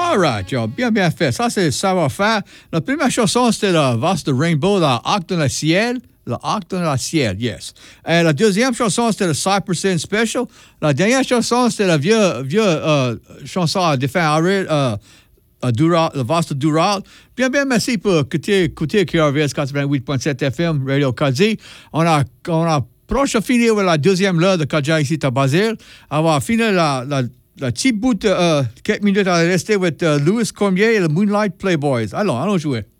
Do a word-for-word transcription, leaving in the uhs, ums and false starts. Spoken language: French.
All right, yo, bien, bien fait. Ça, c'est savoir-faire. La première chanson, c'était le Vaste Rainbow, la Arc dans le ciel. Le Arc dans le ciel, yes. Et la deuxième chanson, c'était le Cypress Hill Special. La dernière chanson, c'était la vieille, vieille euh, chanson à défendre Harry, euh, euh, Dural, le Vaste Dural. Bien, bien, merci pour écouter, écouter K R V S quatre-vingt-huit point sept F M, Radio Kazi. On a, on a proche de finir avec la deuxième heure de Kaja ici à Basile. On va finir la, la La petite bout de uh, quelques minutes à rester avec uh, Louis Cormier et le Moonlight Playboys. Allons, allons jouer.